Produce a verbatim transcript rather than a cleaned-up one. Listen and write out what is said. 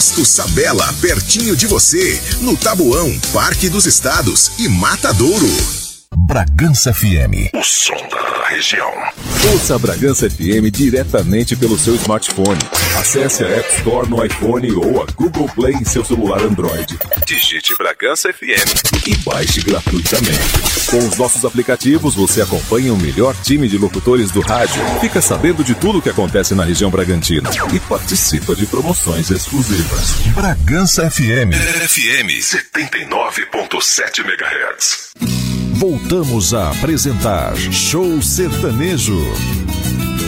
Posto Sabela, pertinho de você, no Tabuão, Parque dos Estados e Matadouro. Bragança F M. O som da região. Ouça a Bragança F M diretamente pelo seu smartphone. Acesse a App Store no iPhone ou a Google Play em seu celular Android. Digite Bragança F M e baixe gratuitamente. Com os nossos aplicativos, você acompanha o melhor time de locutores do rádio, fica sabendo de tudo o que acontece na região Bragantina e participa de promoções exclusivas. Bragança F M. F M setenta e nove ponto sete megahertz. Voltamos a apresentar Show Sertanejo.